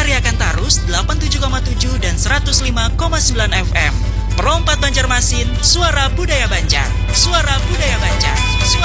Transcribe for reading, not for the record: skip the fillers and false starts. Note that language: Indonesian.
Karyakan Tarus 87,7 dan 105,9 FM. Perompat Banjarmasin, suara budaya Banjar. Suara budaya Banjar.